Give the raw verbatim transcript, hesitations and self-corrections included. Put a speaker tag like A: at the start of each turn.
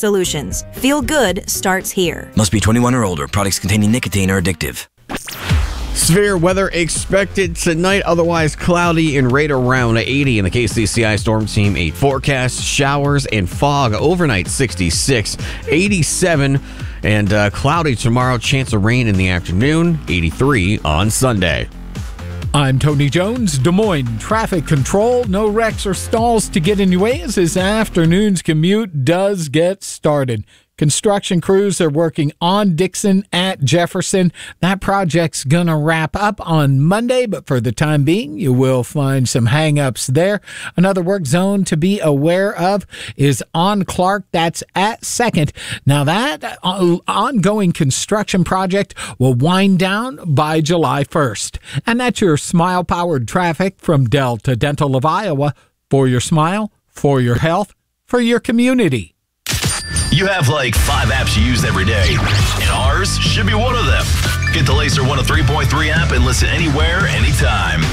A: Solutions. Feel good starts here.
B: Must be twenty-one or older. Products containing nicotine are addictive.
C: Severe weather expected tonight, otherwise cloudy and right around eighty in the K C C I Storm Team eight forecast. Showers and fog overnight, sixty-six, eighty-seven, and uh, cloudy tomorrow. Chance of rain in the afternoon, eighty-three on Sunday.
D: I'm Tony Jones, Des Moines Traffic Control. No wrecks or stalls to get in your way as this afternoon's commute does get started. Construction crews are working on Dixon at Jefferson. That project's going to wrap up on Monday, but for the time being, you will find some hang-ups there. Another work zone to be aware of is on Clark. That's at Second. Now, that ongoing construction project will wind down by July first. And that's your smile-powered traffic from Delta Dental of Iowa. For your smile, for your health, for your community.
E: You have like five apps you use every day, and ours should be one of them. Get the Laser one oh three point three app and listen anywhere, anytime.